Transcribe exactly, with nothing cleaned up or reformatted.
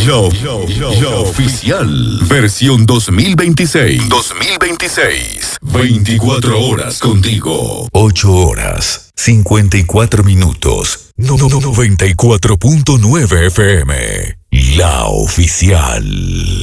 Yo, yo, yo, yo oficial. Versión dos mil veintiséis. dos mil veintiséis. veinticuatro horas contigo. ocho horas, cincuenta y cuatro minutos. No, no, no, noventa y cuatro punto nueve F M. La oficial.